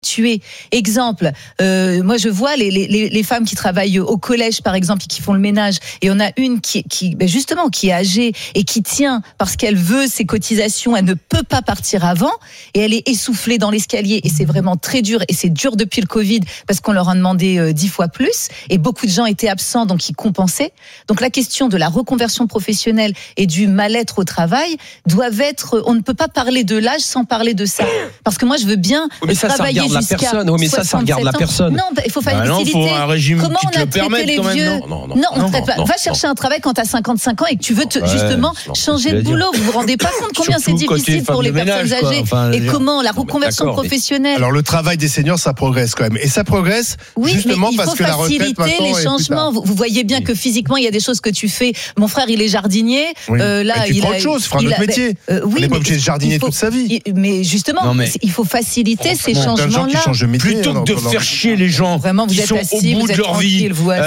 tuer. Exemple, moi je vois les femmes qui travaillent au collège par exemple et qui font le ménage, et on a une qui justement qui est âgée et qui tient parce qu'elle veut ses cotisations, elle ne peut pas partir avant et elle est essoufflée dans l'escalier, et c'est vraiment très dur, et c'est dur depuis le Covid parce qu'on leur a demandé 10 fois plus et beaucoup de gens étaient absents, donc ils compensaient. Donc la question de la reconversion professionnelle et du mal-être au travail doivent être, on ne peut pas parler de l'âge sans parler de ça, parce que moi je veux bien travailler la personne. Oui, mais ça regarde la personne. Non, il faut faciliter. Faut un régime comment qui on te a le permette traité quand les même. vieux. Non, on traite pas. Va chercher un travail quand tu as 55 ans et que tu veux justement changer de boulot. Vous vous rendez pas compte combien c'est difficile pour les personnes âgées, et comment la reconversion professionnelle. Alors le travail des seniors, ça progresse quand même, et ça progresse justement parce que la retraite maintenant. Il faut faciliter les changements. Vous voyez bien que physiquement il y a des choses que tu fais. Mon frère, il est jardinier. Là, il prend autre chose, il fera un autre métier. On n'est pas obligé de jardiner toute sa vie. Mais justement, il faut faciliter ces changements-là. Plutôt que de faire chier les gens qui sont au bout de leur vie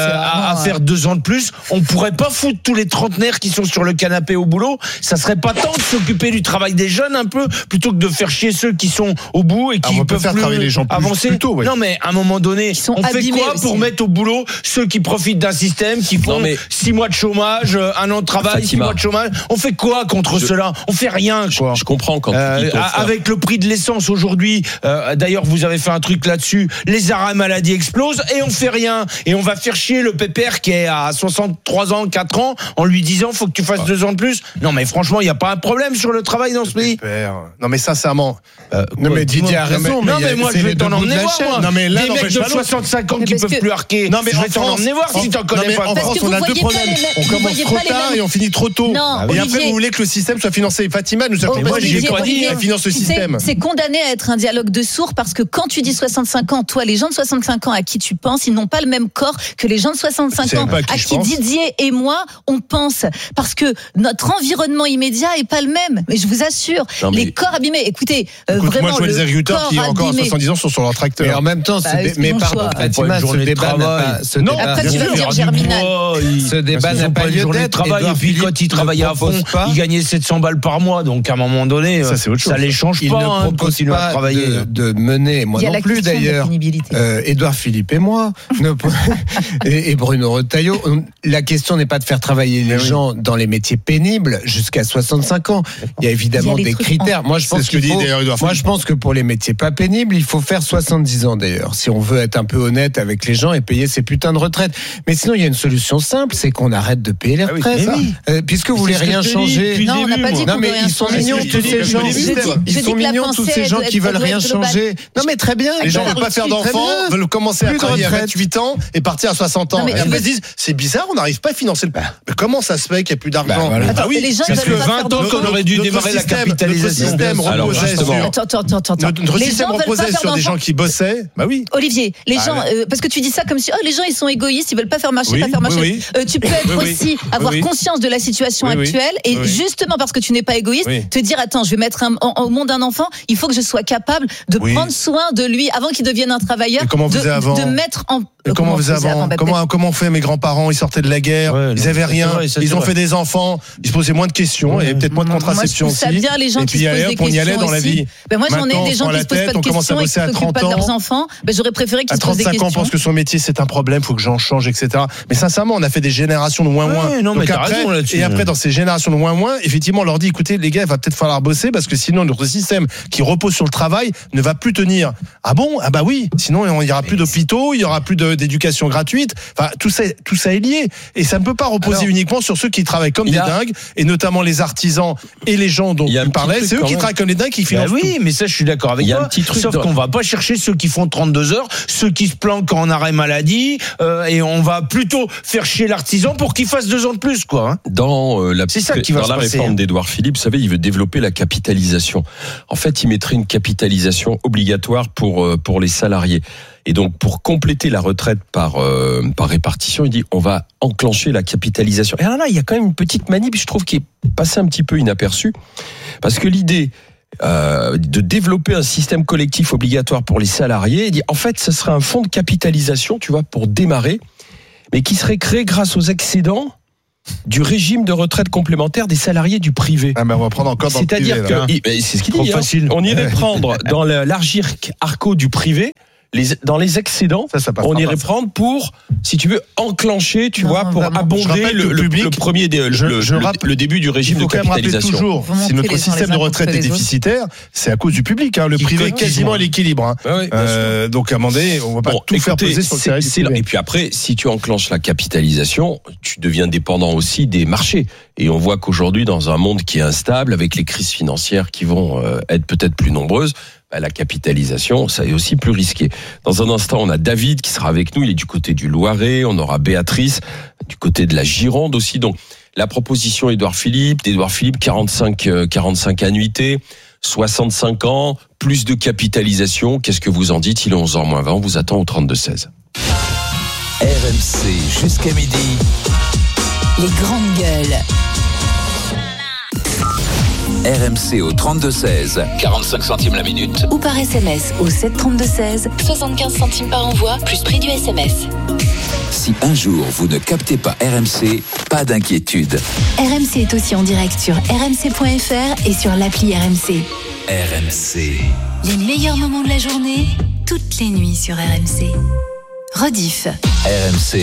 à faire 2 ans de plus, on pourrait pas foutre tous les trentenaires qui sont sur le canapé au boulot. Ça serait pas temps de s'occuper du travail des jeunes un peu, plutôt que de faire chier ceux qui sont au bout et qui peuvent faire travailler les gens avancer plus tôt, Non, mais à un moment donné, on fait quoi pour mettre au boulot ceux qui profitent d'un système, qui font 6 mois de chômage, 1 an de travail, 6 mois de chômage? On fait quoi contre cela? On fait rien, quoi. Je comprends quand avec le prix de l'essence aujourd'hui, d'ailleurs vous avez fait un truc là-dessus, les arrêts maladie explosent et on fait rien, et on va faire chier le pépère qui est à 63 ans, 4 ans en lui disant faut que tu fasses 2 ans de plus. Non mais franchement, il n'y a pas un problème sur le travail dans ce pays. Non mais sincèrement, non mais Didier a raison. Non mais moi je vais t'en emmener voir, moi. Non mais là, des mecs de 65 ans qui peuvent plus arquer. Non mais je vais t'en emmener voir si t'en connais pas. En France, on a 2 problèmes. On commence trop tard et on finit trop tôt. Et après vous voulez que le système soit financé. Fatima nous a dit elle finance le système. C'est condamné à être un dialogue de sourds, parce que quand tu dis 65 ans, toi, les gens de 65 ans à qui tu penses, ils n'ont pas le même corps que les gens de 65 ans à qui Didier et moi, on pense. Parce que notre environnement immédiat est pas le même. Mais je vous assure, les corps abîmés. Écoutez, vraiment, moi, je vois les agriculteurs qui, encore à 70 ans, sont sur leur tracteur. Mais en même temps, Fatima, ce débat n'a pas... Après, tu vas dire Germinal. Ce débat n'a pas lieu d'être. Et puis quand ils travaillaient à fond, ils gagnaient 700 balles par mois. Donc à un moment donné, ça les change pas. Il ne propose pas de mener, moi non plus d'ailleurs, Édouard Philippe et moi, et Bruno Retailleau, la question n'est pas de faire travailler les gens dans les métiers pénibles jusqu'à 65 ans. Il y a évidemment des critères. Moi je pense que pour les métiers pas pénibles, il faut faire 70 ans d'ailleurs, si on veut être un peu honnête avec les gens et payer ces putains de retraites. Mais sinon il y a une solution simple, c'est qu'on arrête de payer les retraites. Puisque vous voulez rien changer. Non, on n'a pas dit qu'on mais ils sont mignons tous ces gens. Ils sont mignons tous ces gens qui veulent rien changer. Non mais très bien. Les gens veulent pas faire d'enfants, veulent commencer à travailler à 28 ans et partir à 60 ans. Et après ils se disent c'est bizarre, on n'arrive pas à financer le. Mais comment ça se fait qu'il n'y a plus d'argent? Ah oui, parce que 20 ans qu'on aurait dû démarrer la capitalisation. Notre système reposait sur des gens qui bossaient. Bah oui. Olivier, les gens, parce que tu dis ça comme si les gens ils sont égoïstes, ils veulent pas faire marcher, pas faire marcher. Tu peux être aussi avoir conscience de la situation actuelle, et justement parce que tu n'es pas égoïste, te dire attends, je vais mettre au monde un enfant, il faut que je sois capable de prendre soin de lui avant qu'il devienne un travailleur, de mettre en. Comment vous avant? Comment on fait? Mes grands-parents, ils sortaient de la guerre, ils avaient rien, ils ont fait des enfants, ils se posaient moins de questions, et peut-être moins de contraception aussi. Ça bien les gens qui se posent des questions. On y allait dans la vie. Moi j'en ai des gens qui se posent pas de questions et qui s'occupent pas de leurs enfants. J'aurais préféré qu'ils se posent des questions. À 35 ans, on pense que son métier c'est un problème, faut que j'en change, etc. Mais sincèrement, on a fait des générations de moins. Et après, dans ces générations de moins, effectivement, on leur dit écoutez les gars, il va peut-être falloir bosser parce que sinon notre système qui repose sur le travail ne va plus tenir. Ah bon? Ah bah oui. Sinon il y aura plus d'hôpitaux, il y aura plus d'éducation gratuite. Enfin tout ça est lié, et ça ne peut pas reposer uniquement sur ceux qui travaillent comme des dingues, et notamment les artisans et les gens dont tu parlais. C'est eux qui travaillent comme des dingues qui financent. Oui, mais ça je suis d'accord avec toi. Sauf qu'on va pas chercher ceux qui font 32 heures, ceux qui se planquent en arrêt maladie, et on va plutôt faire chier l'artisan pour qu'il fasse 2 ans de plus, quoi. Dans la réforme d'Édouard Philippe, vous savez, il veut développer la capitalisation. En fait, il mettrait une capitalisation obligatoire pour les salariés. Et donc, pour compléter la retraite par répartition, il dit on va enclencher la capitalisation. Et alors là, il y a quand même une petite manip, je trouve, qui est passée un petit peu inaperçue, parce que l'idée de développer un système collectif obligatoire pour les salariés, il dit en fait, ce serait un fonds de capitalisation, tu vois, pour démarrer, mais qui serait créé grâce aux excédents du régime de retraite complémentaire des salariés du privé. Ah ben on va prendre encore dans c'est-à-dire le privé. C'est ce qu'il dit. Facile. On irait prendre dans l'argirque arco du privé. Dans les excédents, on irait prendre pour, si tu veux, enclencher, pour abonder le début du régime de capitalisation. Il faut quand même rappeler toujours, si notre système de retraite est déficitaire, c'est à cause du public. Le privé est quasiment à l'équilibre. Donc à un moment donné, on ne va pas tout faire peser sur le salarié du privé. Et puis après, si tu enclenches la capitalisation, tu deviens dépendant aussi des marchés. Et on voit qu'aujourd'hui, dans un monde qui est instable, avec les crises financières qui vont être peut-être plus nombreuses, la capitalisation, ça est aussi plus risqué. Dans un instant, on a David qui sera avec nous, il est du côté du Loiret, on aura Béatrice du côté de la Gironde aussi. Donc la proposition d'Édouard Philippe, 45 annuités, 65 ans, plus de capitalisation, qu'est-ce que vous en dites? Il est 11h moins 20, on vous attend au 32-16. RMC jusqu'à midi. Les grandes gueules. RMC au 32-16, 45 centimes la minute. Ou par SMS au 732-16, 75 centimes par envoi, plus prix du SMS. Si un jour vous ne captez pas RMC, pas d'inquiétude. RMC est aussi en direct sur rmc.fr et sur l'appli RMC. RMC. Les meilleurs moments de la journée, toutes les nuits sur RMC. Rediff. RMC.